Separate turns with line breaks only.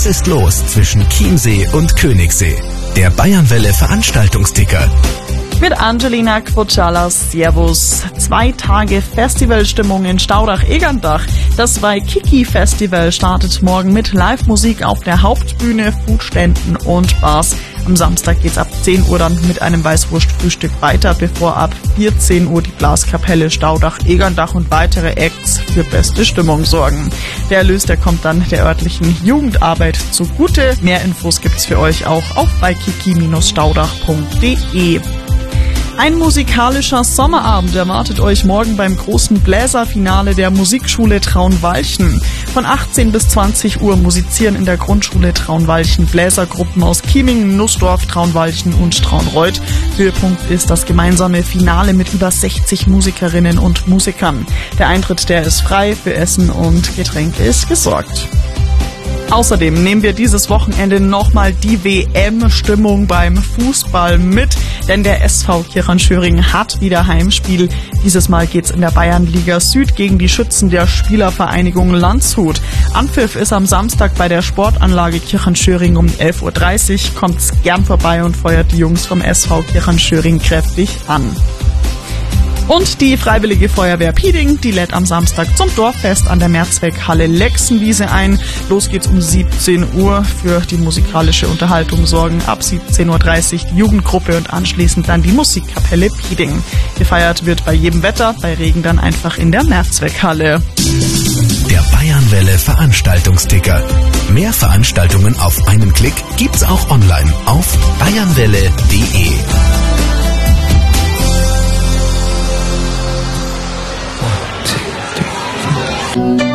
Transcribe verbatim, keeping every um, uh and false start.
Was ist los zwischen Chiemsee und Königssee? Der Bayernwelle Veranstaltungsticker.
Mit Angelina Quocciala, Servus. Zwei Tage Festivalstimmung in Staudach-Egerndach. Das Waikiki-Festival startet morgen mit Live-Musik auf der Hauptbühne, Foodständen und Bars. Am Samstag geht's ab zehn Uhr dann mit einem Weißwurstfrühstück weiter, bevor ab vierzehn Uhr die Blaskapelle Staudach-Egerndach und weitere Acts für beste Stimmung sorgen. Der Erlös, der kommt dann der örtlichen Jugendarbeit zugute. Mehr Infos gibt's für euch auch auf waikiki Bindestrich staudach Punkt de. Ein musikalischer Sommerabend erwartet euch morgen beim großen Bläserfinale der Musikschule Traunwalchen. Von achtzehn bis zwanzig Uhr musizieren in der Grundschule Traunwalchen Bläsergruppen aus Chiemingen, Nussdorf, Traunwalchen und Traunreuth. Höhepunkt ist das gemeinsame Finale mit über sechzig Musikerinnen und Musikern. Der Eintritt, der ist frei, für Essen und Getränke ist gesorgt. Außerdem nehmen wir dieses Wochenende nochmal die W M-Stimmung beim Fußball mit, denn der S V Kirchhörn-Schöring hat wieder Heimspiel. Dieses Mal geht's in der Bayernliga Süd gegen die Schützen der Spielervereinigung Landshut. Anpfiff ist am Samstag bei der Sportanlage Kirchhörn-Schöring um elf Uhr dreißig. Kommt's gern vorbei und feuert die Jungs vom S V Kirchhörn-Schöring kräftig an. Und die Freiwillige Feuerwehr Pieding, die lädt am Samstag zum Dorffest an der Mehrzweckhalle Lexenwiese ein. Los geht's um siebzehn Uhr. Für die musikalische Unterhaltung sorgen ab siebzehn Uhr dreißig die Jugendgruppe und anschließend dann die Musikkapelle Pieding. Gefeiert wird bei jedem Wetter, bei Regen dann einfach in der Mehrzweckhalle.
Der Bayernwelle Veranstaltungsticker. Mehr Veranstaltungen auf einen Klick gibt's auch online auf bayernwelle punkt de.